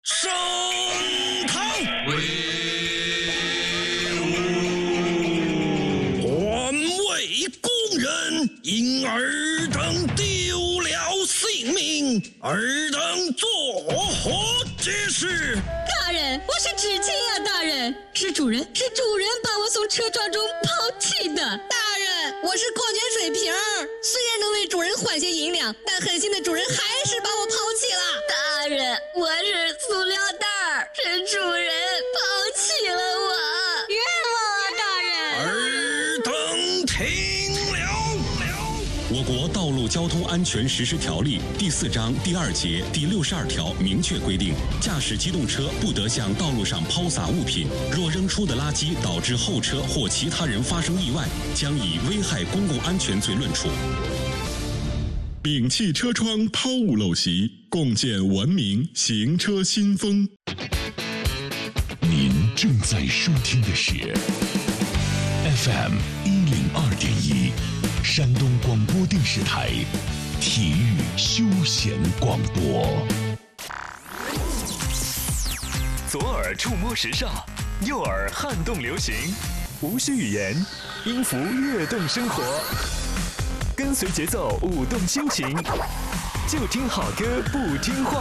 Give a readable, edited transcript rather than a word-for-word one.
升堂，威武！环卫工人因尔等丢了性命，尔等作何解释？ 大人，我是知情啊，大人，是主人把我从车窗中抛弃的。 大人，我是矿泉水瓶，虽然能为主人换些银两，但狠心的主人还是把我抛弃了。 大人，我是塑料袋，是主人抛弃了我，冤枉啊，大人！ 尔等听了。 我国道路交通安全实施条例第4章第2节第62条明确规定，驾驶机动车不得向道路上抛洒物品，若扔出的垃圾导致后车或其他人发生意外，将以危害公共安全罪论处。 摒弃车窗抛物陋习，共建文明行车新风。 您正在收听的是 FM 102.1。山东广播电视台体育休闲广播。 左耳触摸时尚，右耳撼动流行，无需语言，音符跃动生活，跟随节奏舞动心情，就听好歌不听话。